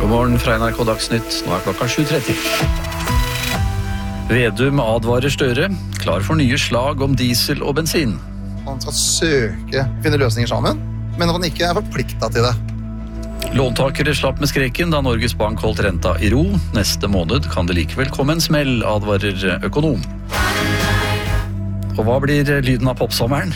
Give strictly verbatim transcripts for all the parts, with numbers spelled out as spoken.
God morgen fra N R K Dagsnytt. Nå er klokka sju tretti. Vedum advarer Støre, klar for nye slag om diesel og bensin. Man skal søke, finne løsninger sammen, men at man ikke er forpliktet til det. Låntakere slapp med skreken da Norges Bank holdt renta i ro. Neste måned kan det likevel komme en smell, advarer økonom. Og hva blir lyden av popsommeren?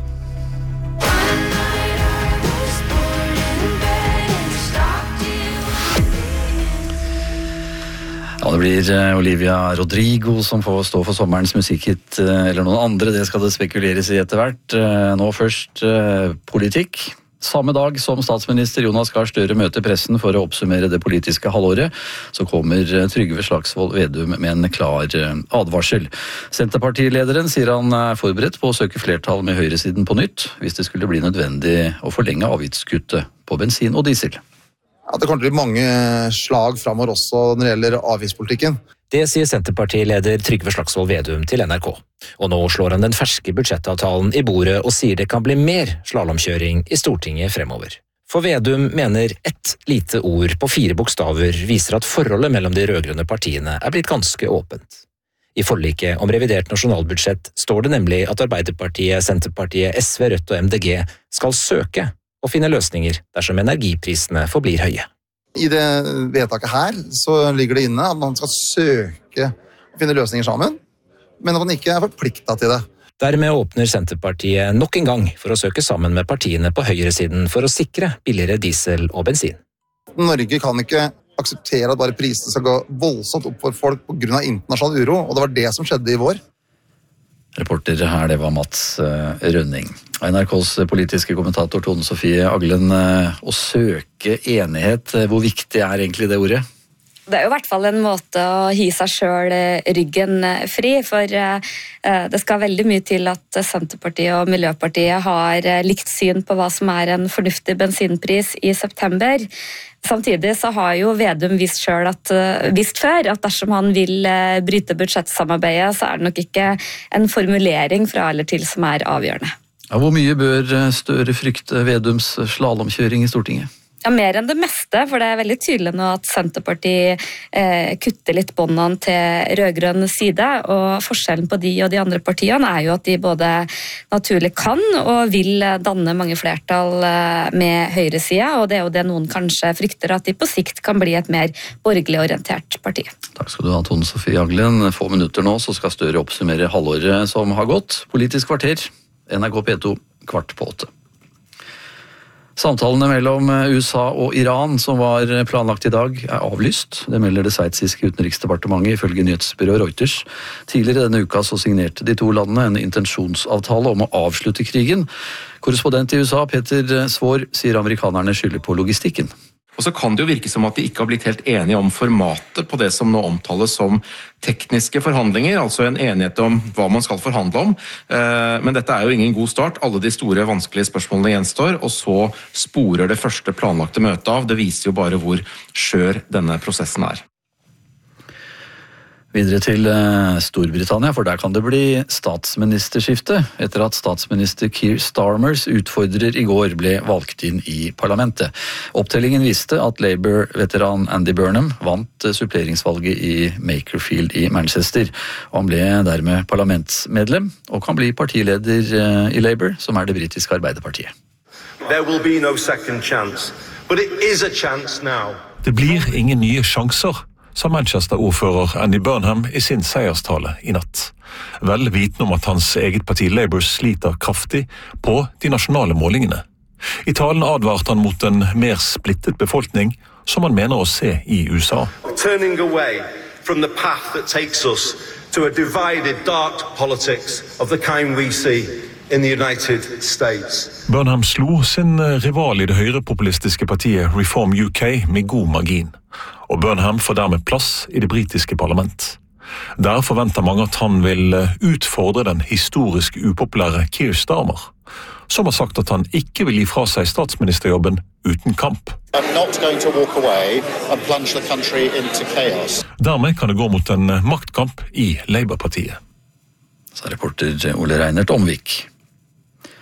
Ja, det blir Olivia Rodrigo som får stå for sommerens musikkhit, eller noen andre, det skal det spekuleres i etter hvert. Nå først politikk. Samme dag som statsminister Jonas Gahr Støre møter pressen for å oppsummere det politiske halvåret, så kommer Trygve Slagsvold Vedum med en klar advarsel. Senterpartilederen sier han er forberedt på å søke flertall med høyresiden på nytt, hvis det skulle bli nødvendig å forlenge avgiftskuttet på bensin og diesel. Ja, det kommer til å bli mange slag fremover også når det gjelder avgiftspolitikken. Det sier Senterpartileder Trygve Slagsvold Vedum til N R K. Og nå slår han den ferske budsjettavtalen i bordet og sier det kan bli mer slalomkjøring i Stortinget fremover. For Vedum mener ett lite ord på fire bokstaver viser at forholdet mellom de rødgrønne partiene er blitt ganske åpent. I forliket om revidert nasjonalbudsjett står det nemlig at Arbeiderpartiet, Senterpartiet, S V, Rødt og M D G skal søke og finne løsninger dersom energiprisene forblir høye. I det vedtaket her så ligger det inne at man skal søke og finne løsninger sammen, men at man ikke er forpliktet til det. Dermed åpner Senterpartiet nok en gang for å søke sammen med partiene på høyresiden for å sikre billigere diesel og bensin. Norge kan ikke akseptere at bare prisene skal gå voldsomt opp for folk på grunn av internasjonal uro, og det var det som skjedde i vår. Reporter her, det var Mats Rønning. N R K's politiske kommentator Tone Sofie Aglen, å søke enighet, hvor viktig er egentlig det ordet? Det er jo i hvert fall en måte å hi seg selv ryggen fri, for det skal veldig mye til at Senterpartiet og Miljøpartiet har likt syn på hva som er en fornuftig bensinpris i september. Samtidig så har jo Vedum visst selv at, visst før at dersom han vil bryte budsjettsamarbeidet, så er det nok ikke en formulering fra eller til som er avgjørende. Ja, hvor mye bør Støre frykte Vedums slalomkjøring i Stortinget? Ja, mer enn det meste, for det er veldig tydelig nå at Senterpartiet eh, kutter litt båndene til rødgrønn side, og forskjellen på de og de andre partiene er jo at de både naturlig kan og vil danne mange flertall med høyresida, og det er jo det noen kanskje frykter at de på sikt kan bli et mer borgerlig orientert parti. Takk skal du ha, Tone Sofie Aglen. Få minutter nå, så skal Støre oppsummere halvåret som har gått. Politisk kvarter, N R K P to, kvart på åtte. Samtalene mellom U S A og Iran som var planlagt i dag er avlyst. Det melder det sveitsiske utenriksdepartementet ifølge nyhetsbyrået Reuters. Tidligere denne uka så signerte de to landene en intensjonsavtale om å avslutte krigen. Korrespondent i U S A, Peter Svår, sier amerikanerne skylder på logistikken. Og så kan det jo virke som at de ikke har blitt helt enige om formatet på det som nå omtales som tekniske forhandlinger, altså en enighet om hva man skal forhandle om. Men dette er jo ingen god start. Alle de store, vanskelige spørsmålene gjenstår, og så sporer det første planlagte møtet av. Det viser jo bare hvor skjør denne prosessen er. Videre til Storbritannia, for der kan det bli statsministerskifte etter at statsminister Keir Starmers utfordrer i går ble valgt inn i parlamentet. Opptellingen viste at Labour-veteran Andy Burnham vant suppleringsvalget i Makerfield i Manchester. Og han ble dermed parlamentsmedlem og kan bli partileder i Labour, som er det britiske arbeiderpartiet. There will be no second chance, but it is a chance now. Det blir ingen nye sjanser, sa Manchester-ordfører Andy Burnham i sin seierstale i natt. Vel vitende om at hans eget parti Labour sliter kraftig på de nasjonale målingene. I talen advarte han mot en mer splittet befolkning, som han mener å se i U S A. Turning away from the path that takes us to a divided, dark politics of the kind we see in the United States. Burnham slo sin rival i det høyrepopulistiske partiet Reform U K med god margin. Og Burnham får dermed plass i det britiske parlament. Der forventer mange at han vil utfordre den historisk upopulære Keir Starmer, som har sagt at han ikke vil gi fra seg statsministerjobben uten kamp. I'm not going to walk away and plunge the country into chaos. Dermed kan det gå mot en maktkamp i Labour-partiet. Sa reporter Ole Reinert Omvik.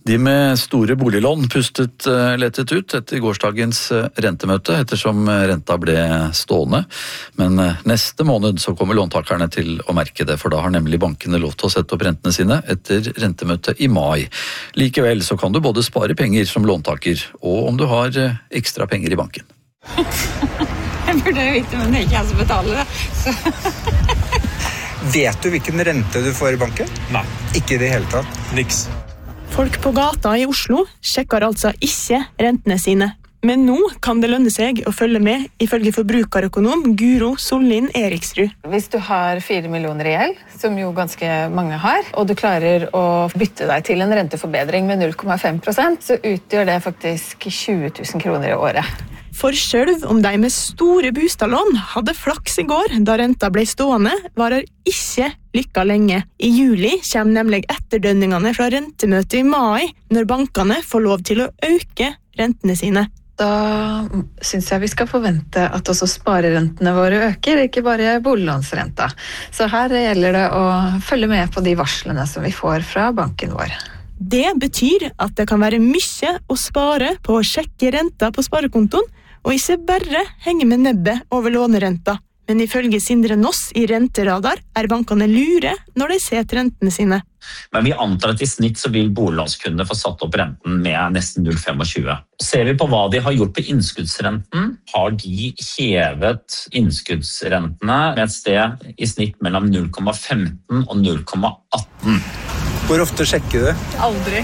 De med store boliglån pustet lettet ut etter gårsdagens rentemøte, ettersom renta ble stående. Men neste måned så kommer låntakerne til å merke det, for da har nemlig bankene lov til å sette opp rentene sine etter rentemøtet i mai. Likevel så kan du både spare penger som låntaker, og om du har ekstra penger i banken. Jeg burde jo vite, men det er ikke jeg som betaler det. Så. Vet du hvilken rente du får i banken? Nei. Ikke i det hele tatt? Niks. Folk på gata i Oslo sjekker altså ikke rentene sine. Men nå kan det lønne seg å følge med, ifølge forbrukerøkonom Guro Sollin Eriksrud. Hvis du har fire millioner i gjeld, som jo ganske mange har, og du klarer å bytte deg til en renteforbedring med null komma fem prosent, så utgjør det faktisk tjue tusen kroner i året. For selv om de med store bostadlån hadde flaks i går da renta ble stående, varer ikke lykka lenge. I juli kommer nemlig etterdønningene fra rentemøtet i mai, når bankene får lov til å øke rentene sine. Da synes jeg vi skal forvente at også sparerentene våre øker, ikke bare boliglånsrenta. Så her gjelder det å følge med på de varslene som vi får fra banken vår. Det betyr at det kan være mye å spare på å sjekke renta på sparekontoen, og ikke bare henge med nebbet over lånerenta. Men ifølge Sindre Noss i Renteradar er bankene lure når de ser rentene sine. Men vi antar at i snitt så vil boliglånskundene få satt opp renten med nesten null komma tjuefem. Ser vi på hva de har gjort på innskuddsrenten, har de hevet innskuddsrentene med et sted i snitt mellom null komma femten og null komma atten. Hvor ofte sjekker du? Aldri.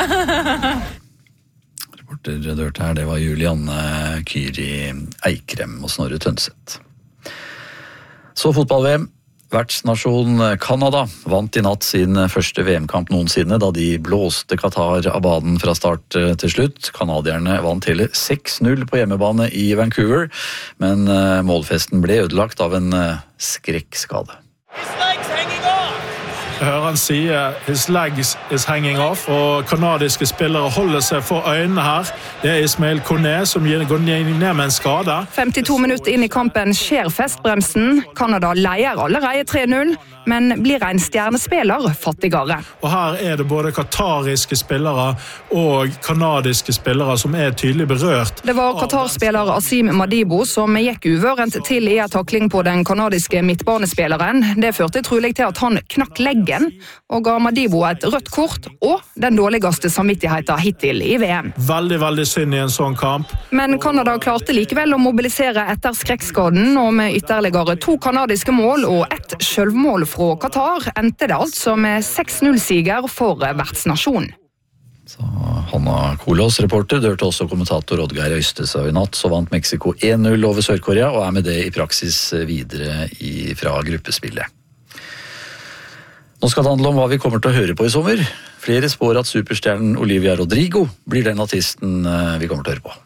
Reporter du hørte her, det var Julianne Kyri Eikrem og Snorre Tønseth. Så fotball-V M. Vertsnasjon Kanada vant i natt sin første V M-kamp noensinne da de blåste Qatar av banen fra start til slutt. Kanadierne vant hele seks null på hjemmebane i Vancouver, men målfesten ble ødelagt av en skrekkskade. Jeg hører han sier his legs is hanging off, og kanadiske spillere holder seg for øynene her. Det er Ismail Koné som går ned med en skade. femtito minutter inn i kampen skjer festbremsen. Kanada leier allerede tre null, men blir en stjernespiller fattigere. Og her er det både katariske spillere og kanadiske spillere som er tydelig berørt. Det var Qatar-spiller Asim Madibo som gikk uvørent til i en takling på den kanadiske midtbanespilleren. Det førte trolig til at han knakk leggen og ga Madibo et rødt kort og den dårligste samvittigheten hittil i V M. Veldig, veldig synd i en sånn kamp. Men Kanada klarte likevel å mobilisere etter skrekkskaden, og med ytterligere to kanadiske mål og ett selvmål fra Qatar endte det altså med seks null-siger for vertsnasjonen. Så Hanna Kolås, reporter, du hørte også kommentator Oddgeir Øystesø. I natt så vant Mexico én null over Sør-Korea og er med det i praksis videre i, fra gruppespillet. Nå skal det handle om hva vi kommer til å høre på i sommer. Flere spår at superstjernen Olivia Rodrigo blir den artisten vi kommer til å høre på.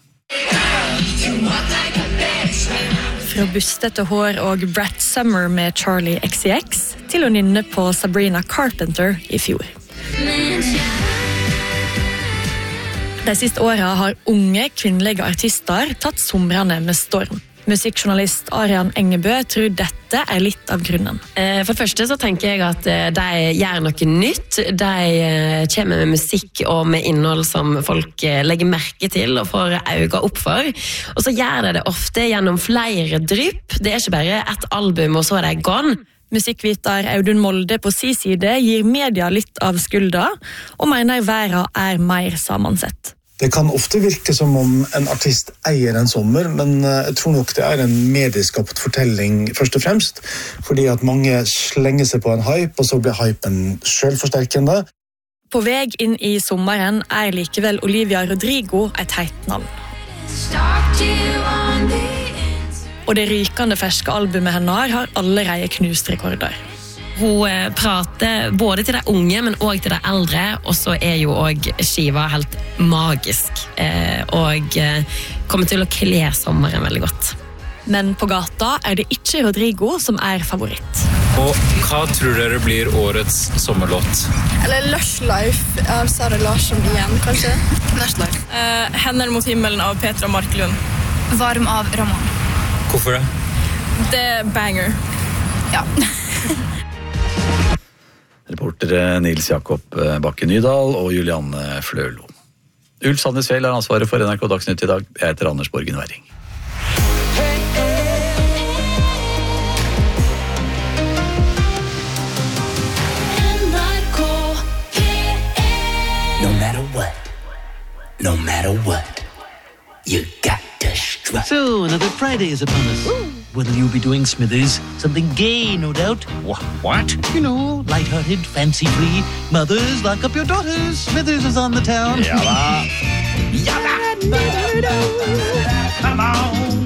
Fra bustete hår og Brat Summer med Charlie X C X til å nynne på Sabrina Carpenter i fjor. De siste årene har unge kvinnelige artister tatt somrene med storm. Musikkjournalist Arian Engebø tror dette er litt av grunnen. For det første så tenker jeg at de gjør noe nytt. De kommer med musikk og med innhold som folk legger merke til og får øynene opp for. Og så gjør de det ofte gjennom flere drypp. Det er ikke bare ett album og så er det gone. Musikkviter Audun Molde på sin side gir media litt av skulda og mener verden er mer sammensett. Det kan ofte virke som om en artist eier en sommer, men jeg tror nok det er en medieskapt fortelling først og fremst, fordi at mange slenger seg på en hype, og så blir hypen selvforsterkende. På vei inn i sommeren er likevel Olivia Rodrigo et heit navn. Og det rykende ferske albumet hennes har allerede knust rekorder. Hun prater både til de unge, men også til de eldre, og så er jo også skiva helt magisk, og kommer til å kle sommeren veldig godt. Men på gata er det ikke Rodrigo som er favoritt. Og hva tror dere blir årets sommerlåt? Eller Lush Life av Sara Larsson igjen, kanskje? Lush Life. Uh, Hender mot himmelen av Petra Marklund. Varm av Ramon. Hvorfor det? Det er banger. Ja. Reportere Nils Jakob Bakke Nydal og Julianne Flørlo. Ulf Sandnesfjell har ansvaret for N R K Dagsnytt i dag. Jeg heter Anders Borgen Werring. No matter what, no matter what, you got to strut. So, another Friday is upon us. Ooh. What'll you be doing, Smithers? Something gay, no doubt. Wh- what? You know, light-hearted, fancy-free. Mothers, lock up your daughters. Smithers is on the town. Yalla. Yalla. Come on.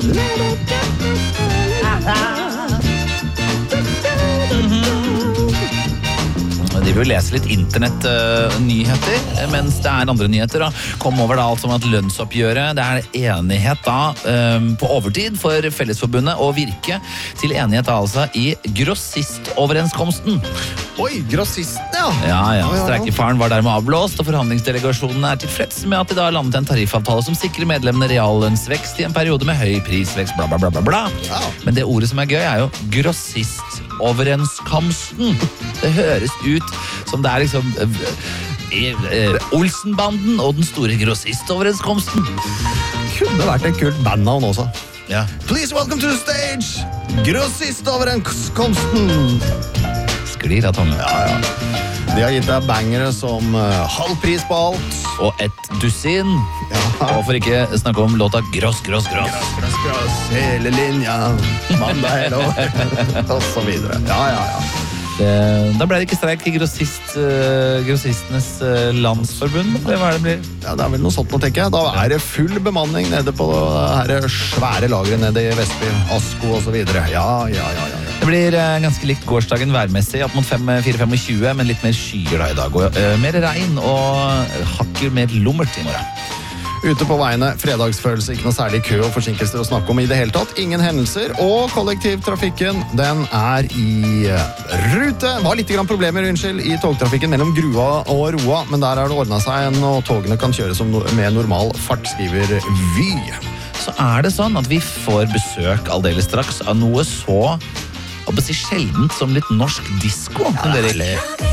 De vil lese litt internettnyheter, uh, mens det er andre nyheter. Da. Kom over da alt som at lønnsoppgjøret, det er enighet da um, på overtid for Fellesforbundet å virke til enighet da, altså i grossistoverenskomsten. Oi, grossisten, ja. Ja, ja. Streikefaren var dermed avblåst, og forhandlingsdelegasjonen er tilfreds med at de da har landet en tariffavtale som sikrer medlemmene reallønnsvekst i en periode med høy prisvekst, bla bla bla bla bla. Ja. Men det ordet som er gøy er jo grossistoverenskomsten. Det høres ut som det er liksom eh, eh, Olsenbanden og den store grossistoverenskomsten. Kunne vært en kult bandnavn også. Ja. Please welcome to the stage, grossistoverenskomsten. Sklir av tongen. Ja, ja. De har gitt deg bangere som uh, halv pris på alt. Og et dusin. Ja. Og for ikke snakke om låta Gross, gross, gross. Gross, gross, gross. Hele linja. Mandag hele år. Og så videre. Ja, ja, ja. Det, da ble det ikke streik i grossist, uh, grossistenes uh, landsforbund. Det, hva er det blir? Ja, det er vel noe sånt nå, tenker jeg. Da er det full bemanning nede på det her svære lagret nede i Vestby, Asko og så videre. Ja, ja, ja, ja. Det blir uh, ganske likt gårsdagen værmessig, opp mot fire femogtjue, men litt mer skyer da i dag. Og, uh, mer regn og hakker mer lummert i morgen. Ute på veiene, fredagsfølelse, ikke noe særlig kø og forsinkelser å snakke om i det hele tatt. Ingen hendelser, og kollektivtrafikken, den er i rute. Det var litt grann problemer, unnskyld, i togtrafikken mellom Grua og Roa, men der har det ordnet seg, og togene kan kjøres med normal fart, skriver Vy. Så er det sånn at vi får besøk aldeles straks av noe så, å si sjeldent som litt norsk disco. Ja,